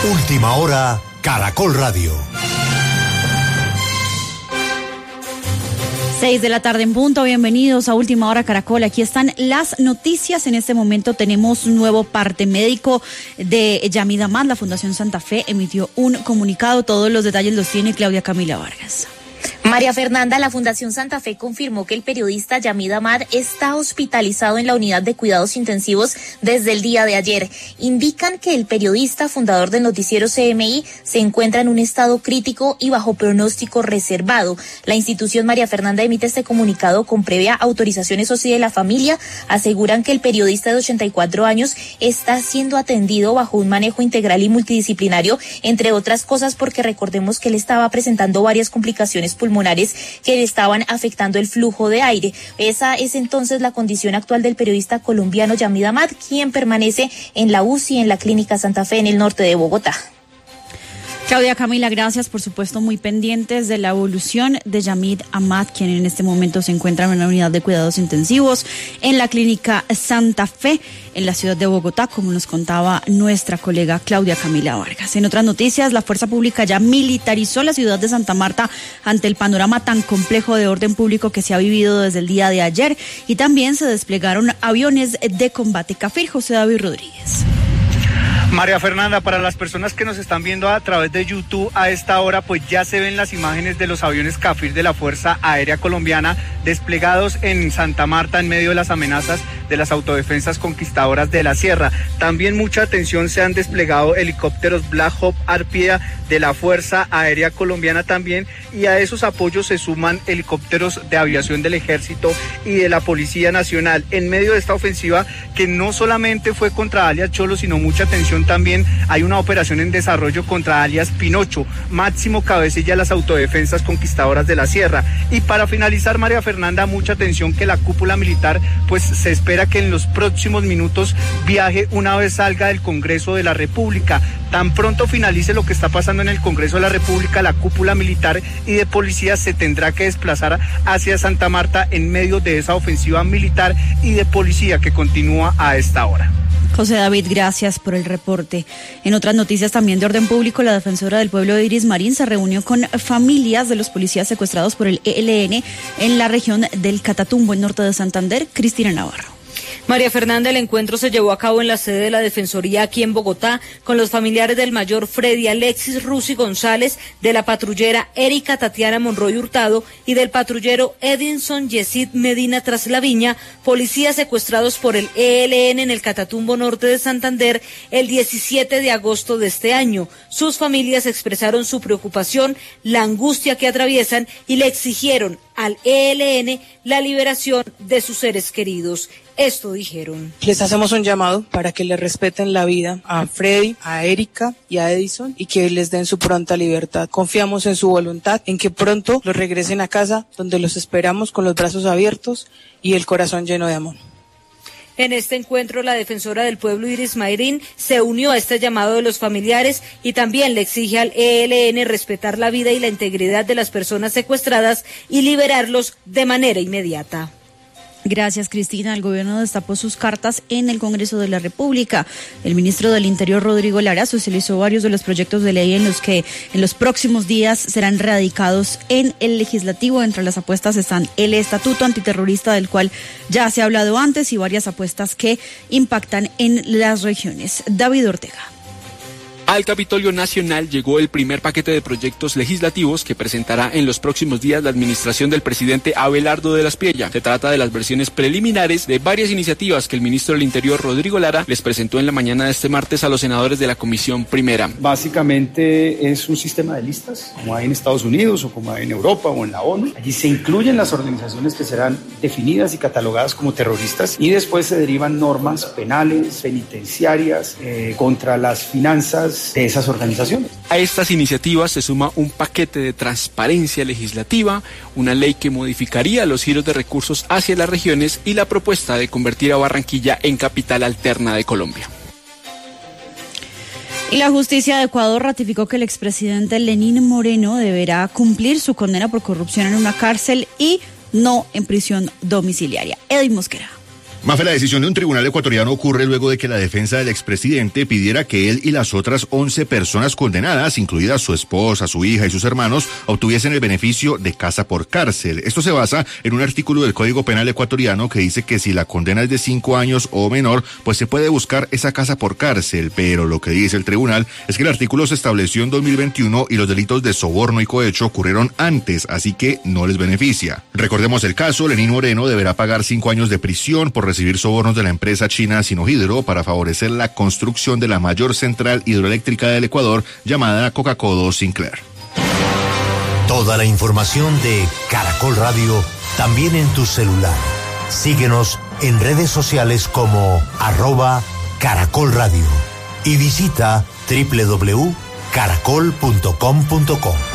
Última hora, Caracol Radio. 6 de la tarde en punto, bienvenidos a Última Hora Caracol. Aquí están las noticias. En este momento tenemos un nuevo parte médico de Yamid Amad. La Fundación Santa Fe emitió un comunicado. Todos los detalles los tiene Claudia Camila Vargas. María Fernanda, la Fundación Santa Fe confirmó que el periodista Yamid Amad está hospitalizado en la unidad de cuidados intensivos desde el día de ayer. Indican que el periodista, fundador del noticiero CMI, se encuentra en un estado crítico y bajo pronóstico reservado. La institución María Fernanda emite este comunicado con previa autorización, eso sí, de la familia. Aseguran que el periodista de 84 años está siendo atendido bajo un manejo integral y multidisciplinario, entre otras cosas porque recordemos que él estaba presentando varias complicaciones pulmonares que le estaban afectando el flujo de aire. Esa es entonces la condición actual del periodista colombiano Yamid Amad, quien permanece en la UCI en la Clínica Santa Fe en el norte de Bogotá. Claudia Camila, gracias, por supuesto, muy pendientes de la evolución de Yamid Amad, quien en este momento se encuentra en una unidad de cuidados intensivos en la Clínica Santa Fe, en la ciudad de Bogotá, como nos contaba nuestra colega Claudia Camila Vargas. En otras noticias, la Fuerza Pública ya militarizó la ciudad de Santa Marta ante el panorama tan complejo de orden público que se ha vivido desde el día de ayer, y también se desplegaron aviones de combate Cafir. José David Rodríguez. María Fernanda, para las personas que nos están viendo a través de YouTube a esta hora, pues ya se ven las imágenes de los aviones Cafir de la Fuerza Aérea Colombiana desplegados en Santa Marta en medio de las amenazas de las autodefensas conquistadoras de la Sierra. También mucha atención, se han desplegado helicópteros Black Hawk Arpía de la Fuerza Aérea Colombiana también, y a esos apoyos se suman helicópteros de aviación del Ejército y de la Policía Nacional en medio de esta ofensiva que no solamente fue contra alias Cholo, sino mucha atención también hay una operación en desarrollo contra alias Pinocho, máximo cabecilla de las autodefensas conquistadoras de la Sierra. Y para finalizar, María Fernanda, mucha atención que la cúpula militar, pues se espera que en los próximos minutos viaje una vez salga del Congreso de la República. Tan pronto finalice lo que está pasando en el Congreso de la República, la cúpula militar y de policía se tendrá que desplazar hacia Santa Marta en medio de esa ofensiva militar y de policía que continúa a esta hora. José David, gracias por el reporte. En otras noticias también de orden público, la defensora del pueblo de Iris Marín se reunió con familias de los policías secuestrados por el ELN en la región del Catatumbo, en norte de Santander. Cristina Navarro. María Fernanda, el encuentro se llevó a cabo en la sede de la Defensoría aquí en Bogotá con los familiares del mayor Freddy Alexis Rusi González, de la patrullera Erika Tatiana Monroy Hurtado y del patrullero Edinson Yesid Medina Traslaviña, policías secuestrados por el ELN en el Catatumbo norte de Santander el 17 de agosto de este año. Sus familias expresaron su preocupación, la angustia que atraviesan y le exigieron al ELN la liberación de sus seres queridos. Esto dijeron. Les hacemos un llamado para que le respeten la vida a Freddy, a Erika y a Edison y que les den su pronta libertad. Confiamos en su voluntad, en que pronto los regresen a casa, donde los esperamos con los brazos abiertos y el corazón lleno de amor. En este encuentro, la defensora del pueblo Iris Marín se unió a este llamado de los familiares y también le exige al ELN respetar la vida y la integridad de las personas secuestradas y liberarlos de manera inmediata. Gracias, Cristina. El gobierno destapó sus cartas en el Congreso de la República. El ministro del Interior, Rodrigo Lara, socializó varios de los proyectos de ley en los que en los próximos días serán radicados en el legislativo. Entre las apuestas están el estatuto antiterrorista, del cual ya se ha hablado antes, y varias apuestas que impactan en las regiones. David Ortega. Al Capitolio Nacional llegó el primer paquete de proyectos legislativos que presentará en los próximos días la administración del presidente Abelardo de la Espriella. Se trata de las versiones preliminares de varias iniciativas que el ministro del Interior, Rodrigo Lara, les presentó en la mañana de este martes a los senadores de la Comisión Primera. Básicamente es un sistema de listas, como hay en Estados Unidos o como hay en Europa o en la ONU. Allí se incluyen las organizaciones que serán definidas y catalogadas como terroristas, y después se derivan normas penales, penitenciarias, contra las finanzas de esas organizaciones. A estas iniciativas se suma un paquete de transparencia legislativa, una ley que modificaría los giros de recursos hacia las regiones y la propuesta de convertir a Barranquilla en capital alterna de Colombia. Y la justicia de Ecuador ratificó que el expresidente Lenín Moreno deberá cumplir su condena por corrupción en una cárcel y no en prisión domiciliaria. Edwin Mosquera. Mafe, la decisión de un tribunal ecuatoriano ocurre luego de que la defensa del expresidente pidiera que él y las otras 11 personas condenadas, incluidas su esposa, su hija y sus hermanos, obtuviesen el beneficio de casa por cárcel. Esto se basa en un artículo del Código Penal ecuatoriano que dice que si la condena es de 5 años o menor, pues se puede buscar esa casa por cárcel. Pero lo que dice el tribunal es que el artículo se estableció en 2021 y los delitos de soborno y cohecho ocurrieron antes, así que no les beneficia. Recordemos el caso, Lenín Moreno deberá pagar 5 años de prisión por recibir sobornos de la empresa china Sinohydro para favorecer la construcción de la mayor central hidroeléctrica del Ecuador, llamada Coca-Codo Sinclair. Toda la información de Caracol Radio también en tu celular. Síguenos en redes sociales como @Caracol Radio y visita www.caracol.com.co.